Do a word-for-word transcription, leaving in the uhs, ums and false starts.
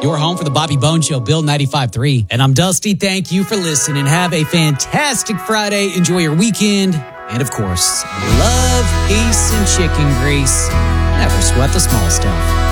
your home for the Bobby Bones Show, Bill ninety-five point three. And I'm Dusty. Thank you for listening. Have a fantastic Friday. Enjoy your weekend. And of course, love, peace, and chicken grease. Never sweat the small stuff.